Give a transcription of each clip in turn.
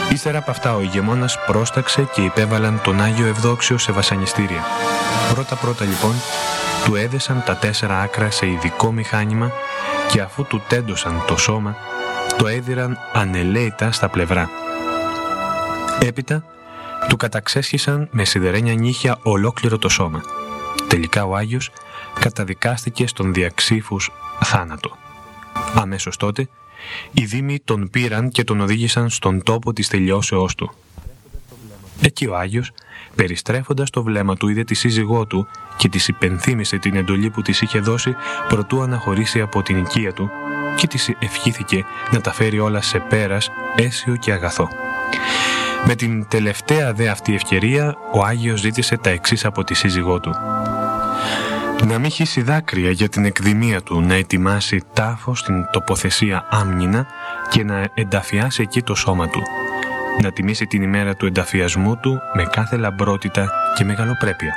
Ύστερα από αυτά ο ηγεμόνας πρόσταξε και υπέβαλαν τον Άγιο Ευδόξιο σε βασανιστήρια. Πρώτα λοιπόν του έδεσαν τα 4 άκρα σε ειδικό μηχάνημα και αφού του τέντωσαν το σώμα, το έδιραν ανελαίητα στα πλευρά. Έπειτα του καταξέσχισαν με σιδερένια νύχια ολόκληρο το σώμα. Τελικά ο Άγιος καταδικάστηκε στον διαξύφους θάνατο. Αμέσως τότε οι δήμοι τον πήραν και τον οδήγησαν στον τόπο της τελειώσεώς του. Εκεί ο Άγιος, περιστρέφοντας το βλέμμα του, είδε τη σύζυγό του και της υπενθύμησε την εντολή που της είχε δώσει προτού αναχωρήσει από την οικία του και της ευχήθηκε να τα φέρει όλα σε πέρας αίσιο και αγαθό. Με την τελευταία δε αυτή ευκαιρία ο Άγιος ζήτησε τα εξής από τη σύζυγό του: να μην χύσει δάκρυα για την εκδημία του, να ετοιμάσει τάφο στην τοποθεσία Άμνηνα και να ενταφιάσει εκεί το σώμα του, να τιμήσει την ημέρα του ενταφιασμού του με κάθε λαμπρότητα και μεγαλοπρέπεια.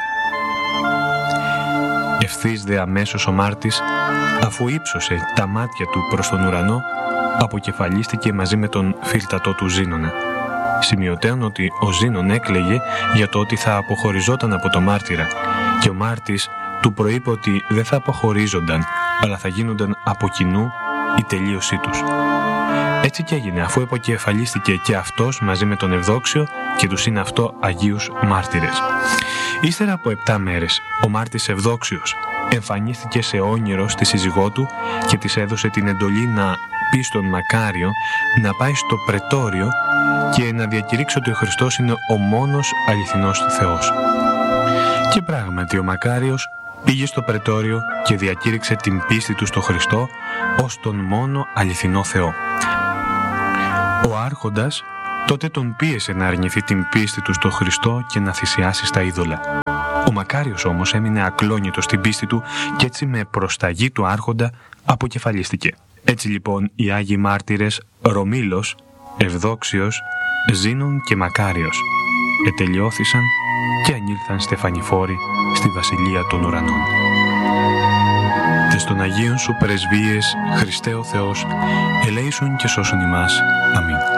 Ευθύς δε αμέσως ο μάρτης, αφού ύψωσε τα μάτια του προς τον ουρανό, αποκεφαλίστηκε μαζί με τον φίλτατό του Ζήνωνα. Σημειωτέων ότι ο Ζήνων έκλαιγε για το ότι θα αποχωριζόταν από το μάρτυρα και ο μάρτης του προείπε ότι δεν θα αποχωρίζονταν, αλλά θα γίνονταν από κοινού η τελείωσή τους. Έτσι και έγινε, αφού αποκεφαλίστηκε και αυτός μαζί με τον Ευδόξιο και τους είναι αυτό Αγίους Μάρτυρες. Ύστερα από 7 μέρες, ο μάρτης Ευδόξιος εμφανίστηκε σε όνειρο στη σύζυγό του και της έδωσε την εντολή να πει στον Μακάριο να πάει στο πρετόριο και να διακηρύξει ότι ο Χριστός είναι ο μόνος αληθινός Θεός. Και πράγματι ο Μακάριος πήγε στο πρετόριο και διακήρυξε την πίστη του στο Χριστό ως τον μόνο αληθινό Θεό. Ο άρχοντας τότε τον πίεσε να αρνηθεί την πίστη του στο Χριστό και να θυσιάσει στα είδωλα. Ο Μακάριος όμως έμεινε ακλόνητος στην πίστη του και έτσι με προσταγή του άρχοντα αποκεφαλίστηκε. Έτσι λοιπόν οι Άγιοι Μάρτυρες Ρωμήλος, Ευδόξιος, Ζήνων και Μακάριος ετελειώθησαν και ανήλθαν στεφανιφόροι στη Βασιλεία των Ουρανών. Τες των Αγίων σου πρεσβείες, Χριστέ ο Θεός, ελέησον και σώσον ημάς. Αμήν.